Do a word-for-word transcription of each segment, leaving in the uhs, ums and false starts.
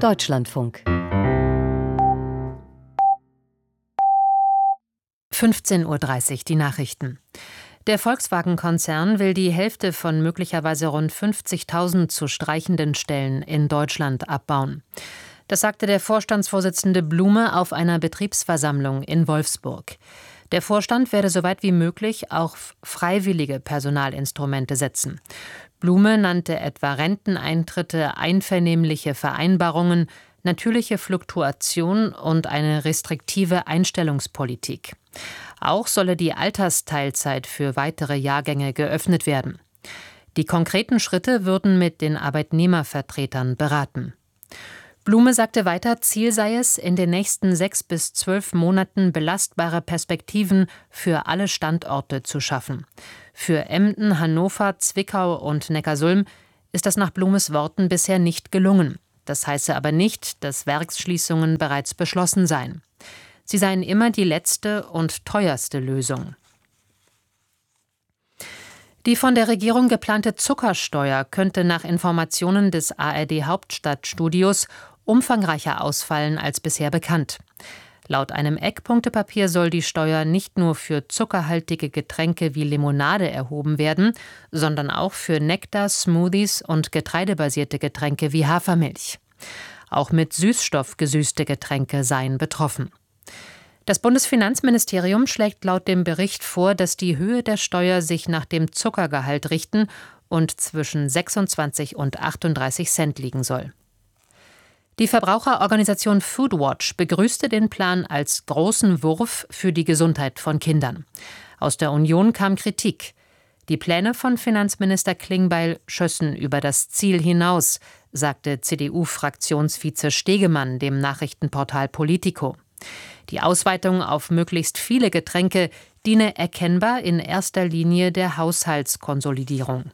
Deutschlandfunk. fünfzehn Uhr dreißig, die Nachrichten. Der Volkswagen-Konzern will die Hälfte von möglicherweise rund fünfzigtausend zu streichenden Stellen in Deutschland abbauen. Das sagte der Vorstandsvorsitzende Blume auf einer Betriebsversammlung in Wolfsburg. Der Vorstand werde soweit wie möglich auch freiwillige Personalinstrumente setzen. Blume nannte etwa Renteneintritte, einvernehmliche Vereinbarungen, natürliche Fluktuation und eine restriktive Einstellungspolitik. Auch solle die Altersteilzeit für weitere Jahrgänge geöffnet werden. Die konkreten Schritte würden mit den Arbeitnehmervertretern beraten. Blume sagte weiter, Ziel sei es, in den nächsten sechs bis zwölf Monaten belastbare Perspektiven für alle Standorte zu schaffen. Für Emden, Hannover, Zwickau und Neckarsulm ist das nach Blumes Worten bisher nicht gelungen. Das heiße aber nicht, dass Werksschließungen bereits beschlossen seien. Sie seien immer die letzte und teuerste Lösung. Die von der Regierung geplante Zuckersteuer könnte nach Informationen des A R D-Hauptstadtstudios umfangreicher ausfallen als bisher bekannt. Laut einem Eckpunktepapier soll die Steuer nicht nur für zuckerhaltige Getränke wie Limonade erhoben werden, sondern auch für Nektar, Smoothies und getreidebasierte Getränke wie Hafermilch. Auch mit Süßstoff gesüßte Getränke seien betroffen. Das Bundesfinanzministerium schlägt laut dem Bericht vor, dass die Höhe der Steuer sich nach dem Zuckergehalt richten und zwischen sechsundzwanzig und achtunddreißig Cent liegen soll. Die Verbraucherorganisation Foodwatch begrüßte den Plan als großen Wurf für die Gesundheit von Kindern. Aus der Union kam Kritik. Die Pläne von Finanzminister Klingbeil schössen über das Ziel hinaus, sagte C D U-Fraktionsvize Stegemann dem Nachrichtenportal Politico. Die Ausweitung auf möglichst viele Getränke diene erkennbar in erster Linie der Haushaltskonsolidierung.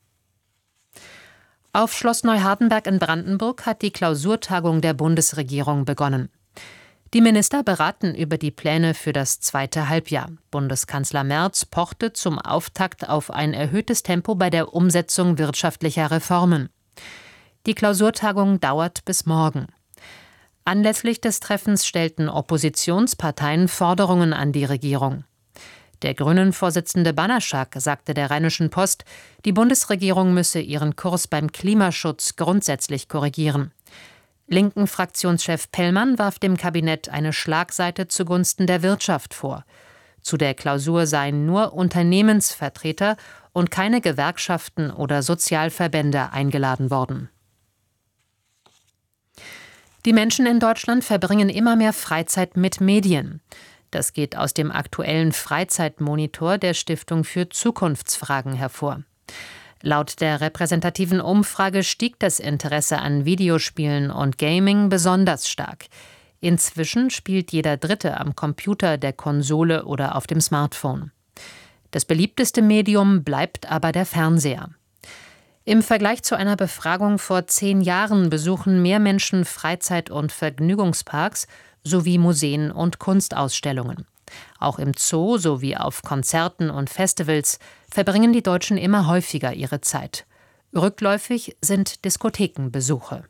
Auf Schloss Neuhardenberg in Brandenburg hat die Klausurtagung der Bundesregierung begonnen. Die Minister beraten über die Pläne für das zweite Halbjahr. Bundeskanzler Merz pochte zum Auftakt auf ein erhöhtes Tempo bei der Umsetzung wirtschaftlicher Reformen. Die Klausurtagung dauert bis morgen. Anlässlich des Treffens stellten Oppositionsparteien Forderungen an die Regierung. Der Grünen-Vorsitzende Banaschak sagte der Rheinischen Post, die Bundesregierung müsse ihren Kurs beim Klimaschutz grundsätzlich korrigieren. Linken Fraktionschef Pellmann warf dem Kabinett eine Schlagseite zugunsten der Wirtschaft vor. Zu der Klausur seien nur Unternehmensvertreter und keine Gewerkschaften oder Sozialverbände eingeladen worden. Die Menschen in Deutschland verbringen immer mehr Freizeit mit Medien. Das geht aus dem aktuellen Freizeitmonitor der Stiftung für Zukunftsfragen hervor. Laut der repräsentativen Umfrage stieg das Interesse an Videospielen und Gaming besonders stark. Inzwischen spielt jeder Dritte am Computer, der Konsole oder auf dem Smartphone. Das beliebteste Medium bleibt aber der Fernseher. Im Vergleich zu einer Befragung vor zehn Jahren besuchen mehr Menschen Freizeit- und Vergnügungsparks sowie Museen und Kunstausstellungen. Auch im Zoo sowie auf Konzerten und Festivals verbringen die Deutschen immer häufiger ihre Zeit. Rückläufig sind Diskothekenbesuche.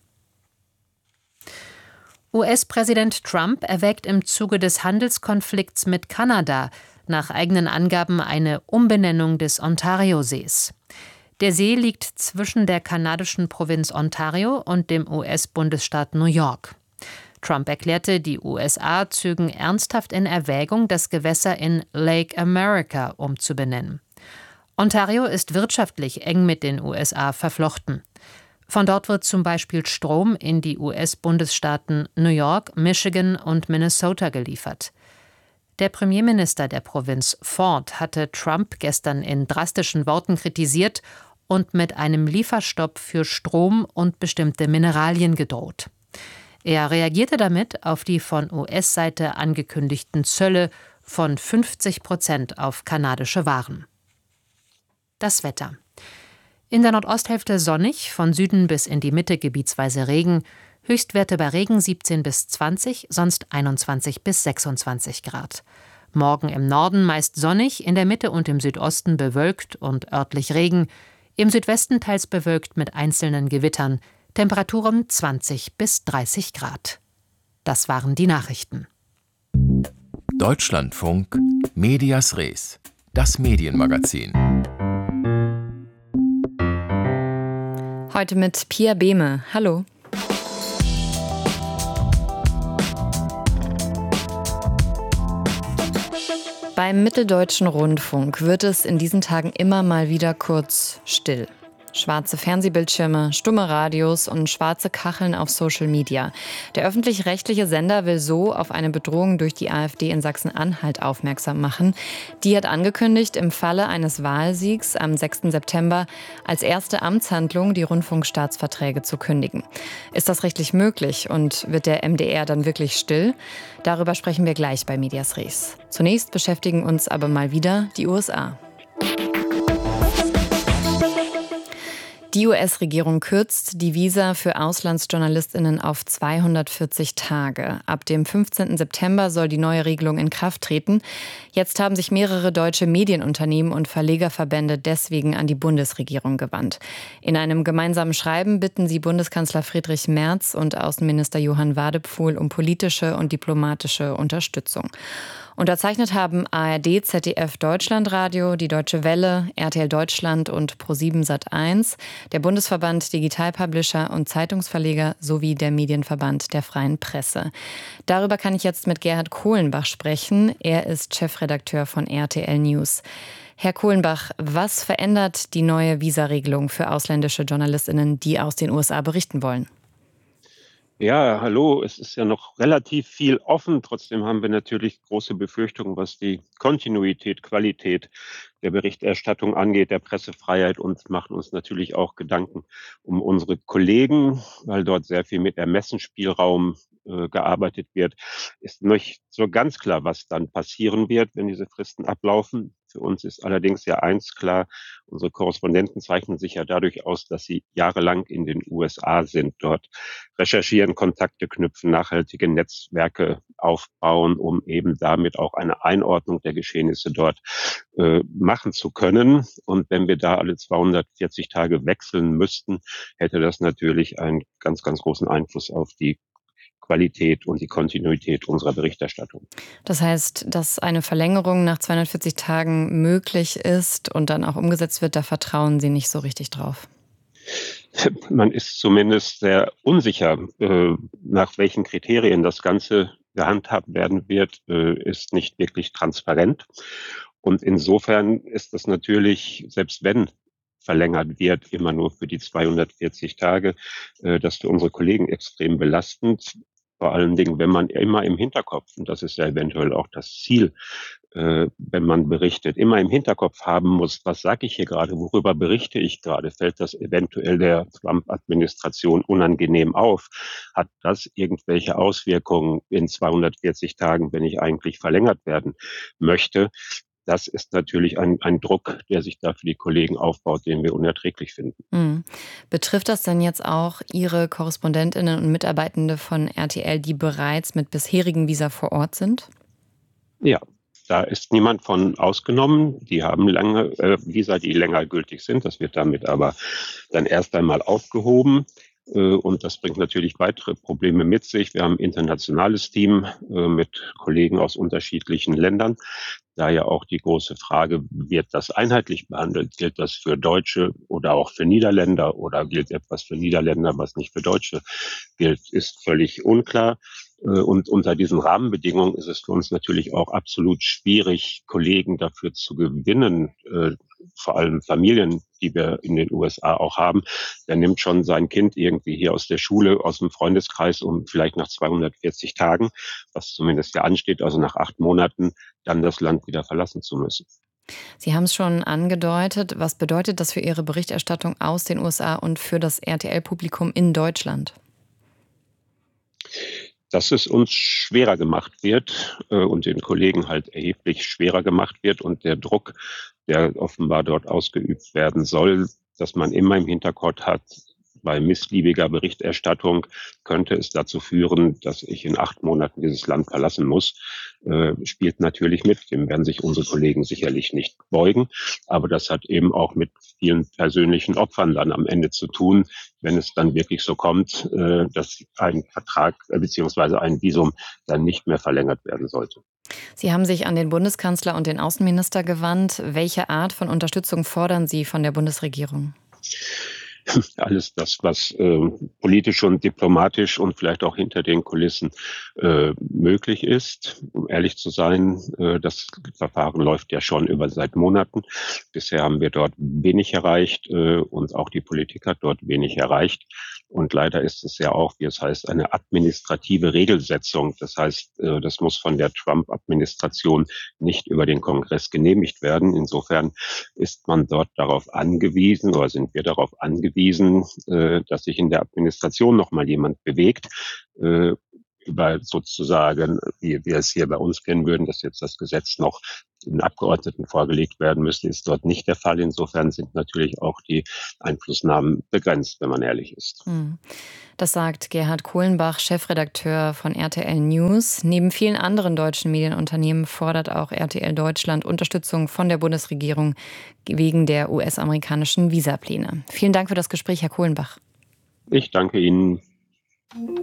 U S-Präsident Trump erwägt im Zuge des Handelskonflikts mit Kanada nach eigenen Angaben eine Umbenennung des Ontariosees. Der See liegt zwischen der kanadischen Provinz Ontario und dem U S-Bundesstaat New York. Trump erklärte, die U S A zögen ernsthaft in Erwägung, das Gewässer in Lake America umzubenennen. Ontario ist wirtschaftlich eng mit den U S A verflochten. Von dort wird zum Beispiel Strom in die U S-Bundesstaaten New York, Michigan und Minnesota geliefert. Der Premierminister der Provinz Ford hatte Trump gestern in drastischen Worten kritisiert und mit einem Lieferstopp für Strom und bestimmte Mineralien gedroht. Er reagierte damit auf die von U S-Seite angekündigten Zölle von fünfzig Prozent auf kanadische Waren. Das Wetter. In der Nordosthälfte sonnig, von Süden bis in die Mitte gebietsweise Regen, Höchstwerte bei Regen siebzehn bis zwanzig, sonst einundzwanzig bis sechsundzwanzig Grad. Morgen im Norden meist sonnig, in der Mitte und im Südosten bewölkt und örtlich Regen, im Südwesten teils bewölkt mit einzelnen Gewittern, Temperatur um zwanzig bis dreißig Grad. Das waren die Nachrichten. Deutschlandfunk Medias Res, das Medienmagazin. Heute mit Pia Behme. Hallo. Beim Mitteldeutschen Rundfunk wird es in diesen Tagen immer mal wieder kurz still. Schwarze Fernsehbildschirme, stumme Radios und schwarze Kacheln auf Social Media. Der öffentlich-rechtliche Sender will so auf eine Bedrohung durch die AfD in Sachsen-Anhalt aufmerksam machen. Die hat angekündigt, im Falle eines Wahlsiegs am sechsten September als erste Amtshandlung die Rundfunkstaatsverträge zu kündigen. Ist das rechtlich möglich und wird der M D R dann wirklich still? Darüber sprechen wir gleich bei Medias Res. Zunächst beschäftigen uns aber mal wieder die U S A. Die U S-Regierung kürzt die Visa für AuslandsjournalistInnen auf zweihundertvierzig Tage. Ab dem fünfzehnten September soll die neue Regelung in Kraft treten. Jetzt haben sich mehrere deutsche Medienunternehmen und Verlegerverbände deswegen an die Bundesregierung gewandt. In einem gemeinsamen Schreiben bitten sie Bundeskanzler Friedrich Merz und Außenminister Johann Wadephul um politische und diplomatische Unterstützung. Unterzeichnet haben A R D, Z D F, Deutschlandradio, die Deutsche Welle, R T L Deutschland und ProSieben Sat eins, der Bundesverband Digitalpublisher und Zeitungsverleger sowie der Medienverband der Freien Presse. Darüber kann ich jetzt mit Gerhard Kohlenbach sprechen. Er ist Chefredakteur von R T L News. Herr Kohlenbach, was verändert die neue Visaregelung für ausländische JournalistInnen, die aus den U S A berichten wollen? Ja, hallo. Es ist ja noch relativ viel offen. Trotzdem haben wir natürlich große Befürchtungen, was die Kontinuität, Qualität der Berichterstattung angeht, der Pressefreiheit, und machen uns natürlich auch Gedanken um unsere Kollegen, weil dort sehr viel mit Ermessensspielraum äh, gearbeitet wird. Ist nicht so ganz klar, was dann passieren wird, wenn diese Fristen ablaufen. Für uns ist allerdings ja eins klar: Unsere Korrespondenten zeichnen sich ja dadurch aus, dass sie jahrelang in den U S A sind, dort recherchieren, Kontakte knüpfen, nachhaltige Netzwerke aufbauen, um eben damit auch eine Einordnung der Geschehnisse dort äh, machen zu können. Und wenn wir da alle zweihundertvierzig Tage wechseln müssten, hätte das natürlich einen ganz, ganz großen Einfluss auf die Qualität und die Kontinuität unserer Berichterstattung. Das heißt, dass eine Verlängerung nach zweihundertvierzig Tagen möglich ist und dann auch umgesetzt wird, da vertrauen Sie nicht so richtig drauf? Man ist zumindest sehr unsicher, äh, nach welchen Kriterien das Ganze gehandhabt werden wird, äh, ist nicht wirklich transparent. Und insofern ist das natürlich, selbst wenn verlängert wird, immer nur für die zweihundertvierzig Tage, äh, das für unsere Kollegen extrem belastend. Vor allen Dingen, wenn man immer im Hinterkopf, und das ist ja eventuell auch das Ziel, äh, wenn man berichtet, immer im Hinterkopf haben muss, was sage ich hier gerade, worüber berichte ich gerade, fällt das eventuell der Trump-Administration unangenehm auf, hat das irgendwelche Auswirkungen in zweihundertvierzig Tagen, wenn ich eigentlich verlängert werden möchte. Das ist natürlich ein, ein Druck, der sich da für die Kollegen aufbaut, den wir unerträglich finden. Mhm. Betrifft das denn jetzt auch Ihre Korrespondentinnen und Mitarbeitende von R T L, die bereits mit bisherigen Visa vor Ort sind? Ja, da ist niemand von ausgenommen. Die haben lange äh, Visa, die länger gültig sind. Das wird damit aber dann erst einmal aufgehoben. Und das bringt natürlich weitere Probleme mit sich. Wir haben ein internationales Team äh, mit Kollegen aus unterschiedlichen Ländern. Daher auch die große Frage, wird das einheitlich behandelt? Gilt das für Deutsche oder auch für Niederländer? Oder gilt etwas für Niederländer, was nicht für Deutsche gilt? Ist völlig unklar. Und unter diesen Rahmenbedingungen ist es für uns natürlich auch absolut schwierig, Kollegen dafür zu gewinnen, äh, vor allem Familien, die wir in den U S A auch haben. Der nimmt schon sein Kind irgendwie hier aus der Schule, aus dem Freundeskreis, um vielleicht nach zweihundertvierzig Tagen, was zumindest ja ansteht, also nach acht Monaten, dann das Land wieder verlassen zu müssen. Sie haben es schon angedeutet. Was bedeutet das für Ihre Berichterstattung aus den U S A und für das R T L-Publikum in Deutschland? Dass es uns schwerer gemacht wird äh, und den Kollegen halt erheblich schwerer gemacht wird und der Druck, der offenbar dort ausgeübt werden soll, dass man immer im Hinterkopf hat, bei missliebiger Berichterstattung könnte es dazu führen, dass ich in acht Monaten dieses Land verlassen muss, äh, spielt natürlich mit. Dem werden sich unsere Kollegen sicherlich nicht beugen. Aber das hat eben auch mit vielen persönlichen Opfern dann am Ende zu tun, wenn es dann wirklich so kommt, äh, dass ein Vertrag äh, beziehungsweise ein Visum dann nicht mehr verlängert werden sollte. Sie haben sich an den Bundeskanzler und den Außenminister gewandt. Welche Art von Unterstützung fordern Sie von der Bundesregierung? Alles das, was äh, politisch und diplomatisch und vielleicht auch hinter den Kulissen äh, möglich ist. Um ehrlich zu sein, äh, das Verfahren läuft ja schon über seit Monaten. Bisher haben wir dort wenig erreicht äh, und auch die Politik hat dort wenig erreicht. Und leider ist es ja auch, wie es heißt, eine administrative Regelsetzung. Das heißt, äh, das muss von der Trump-Administration nicht über den Kongress genehmigt werden. Insofern ist man dort darauf angewiesen oder sind wir darauf angewiesen, äh, dass sich in der Administration noch mal jemand bewegt, äh, über sozusagen, wie wir es hier bei uns kennen würden, dass jetzt das Gesetz noch den Abgeordneten vorgelegt werden müsste, ist dort nicht der Fall. Insofern sind natürlich auch die Einflussnahmen begrenzt, wenn man ehrlich ist. Das sagt Gerhard Kohlenbach, Chefredakteur von R T L News. Neben vielen anderen deutschen Medienunternehmen fordert auch R T L Deutschland Unterstützung von der Bundesregierung wegen der U S-amerikanischen Visapläne. Vielen Dank für das Gespräch, Herr Kohlenbach. Ich danke Ihnen.